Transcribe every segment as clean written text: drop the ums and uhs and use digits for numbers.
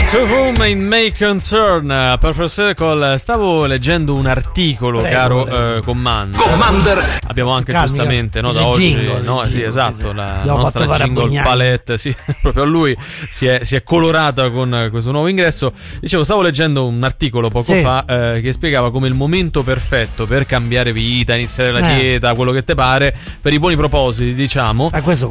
To whom it may concern, Perfect Circle. Stavo leggendo un articolo, caro Commander. Abbiamo anche giustamente, no, da oggi, sì, esatto, la nostra jingle palette, sì, proprio a lui si è colorata con questo nuovo ingresso. Dicevo, stavo leggendo un articolo poco fa che spiegava come il momento perfetto per cambiare vita, iniziare la dieta, quello che te pare, per i buoni propositi, diciamo,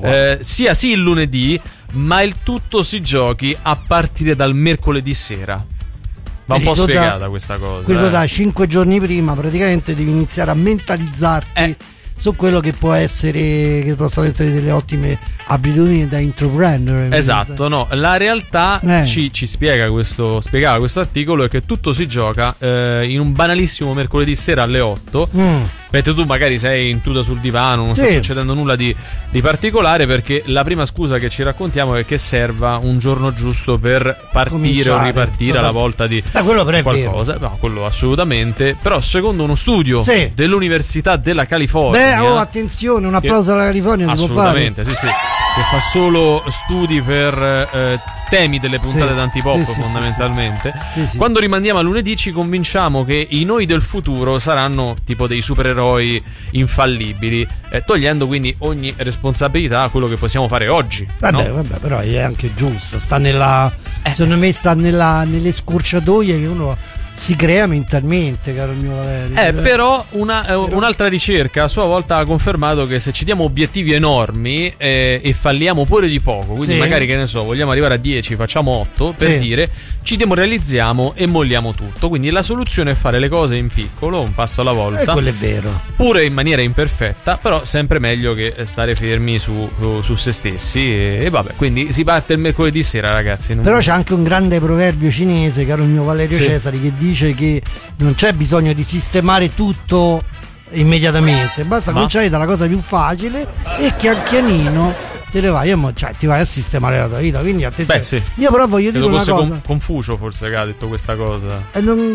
sia sì il lunedì, ma il tutto si giochi a partire dal mercoledì sera. Va un po' spiegata questa cosa. Quello da 5 giorni prima praticamente devi iniziare a mentalizzarti su quello che può essere, che possono essere delle ottime abitudini da intraprendere. Esatto, no, la realtà ci spiegava questo articolo, è che tutto si gioca in un banalissimo mercoledì sera alle 8. Mentre tu magari sei intuta sul divano, non sta succedendo nulla di particolare, perché la prima scusa che ci raccontiamo è che serva un giorno giusto per partire o ripartire alla volta di qualcosa. No, quello assolutamente. Però secondo uno studio dell'Università della California, attenzione, un applauso alla California, assolutamente, sì, che fa solo studi per temi delle puntate d'Antipop, fondamentalmente. Quando rimandiamo a lunedì ci convinciamo che i noi del futuro saranno tipo dei supereroi infallibili, togliendo quindi ogni responsabilità a quello che possiamo fare oggi. Vabbè, però è anche giusto, sta nella secondo me sta nelle scorciatoie che uno si crea mentalmente, caro il mio Valerio. Però un'altra ricerca a sua volta ha confermato che se ci diamo obiettivi enormi e falliamo pure di poco, quindi magari, che ne so, vogliamo arrivare a 10, facciamo 8 per dire, ci demoralizziamo e molliamo tutto. Quindi la soluzione è fare le cose in piccolo, un passo alla volta. Quello è vero. Pure in maniera imperfetta, però sempre meglio che stare fermi su se stessi. E vabbè, quindi si parte il mercoledì sera, ragazzi. Però c'è anche un grande proverbio cinese, caro il mio Valerio Cesari, che dice che non c'è bisogno di sistemare tutto immediatamente, basta cominciare dalla cosa più facile e pian pianino te ne vai, ti vai a sistemare la tua vita. Quindi attenzione. Io però voglio dire una cosa. Confucio forse che ha detto questa cosa.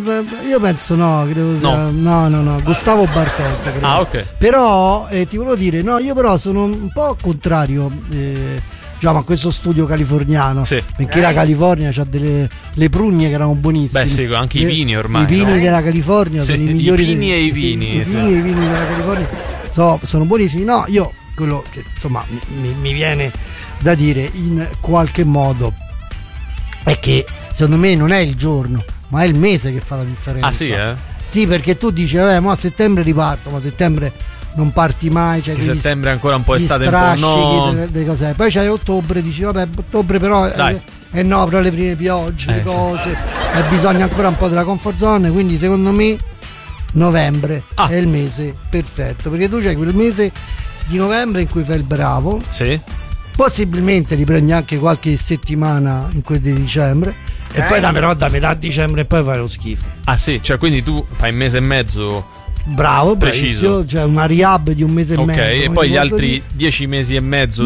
Io penso credo sia no, Gustavo Bartetta, credo. Ok. Però ti volevo dire, io però sono un po' contrario a questo studio californiano, perché la California c'ha le prugne che erano buonissime. Beh, sì, anche i vini ormai. I vini della California sono i migliori. I vini e i vini. I vini della California sono buonissimi. No, io quello che insomma mi viene da dire in qualche modo è che secondo me non è il giorno, ma è il mese che fa la differenza. Ah, sì, Sì, perché tu dici, ma a settembre riparto, ma a settembre non parti mai, cioè settembre è ancora un po' estate, un po' no. Delle cose. Poi c'hai ottobre, dici ottobre però però le prime piogge, le cose, bisogna ancora un po' della comfort zone, quindi secondo me novembre è il mese perfetto, perché tu c'hai quel mese di novembre in cui fai il bravo, possibilmente riprendi anche qualche settimana in quel di dicembre e poi da metà dicembre e poi fai lo schifo. Cioè quindi tu fai un mese e mezzo bravo, preciso, cioè una rehab di un mese e mezzo. E poi gli altri 10 mesi e mezzo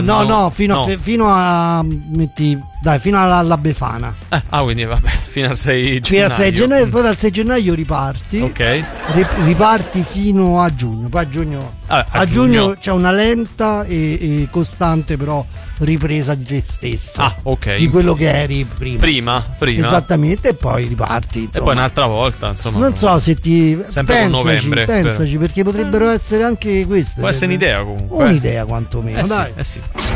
fino a fino alla Befana. Quindi vabbè, fino al 6 gennaio. Fino al 6 gennaio, poi dal 6 gennaio riparti. Riparti fino a giugno. Poi a giugno c'è una lenta e costante però ripresa di te stesso. Di quello che eri prima. Esattamente, e poi riparti. Insomma. E poi un'altra volta, insomma. Non so se ti sempre con novembre. Pensaci, perché potrebbero essere anche queste. Può essere un'idea comunque. Un'idea quantomeno. Sì.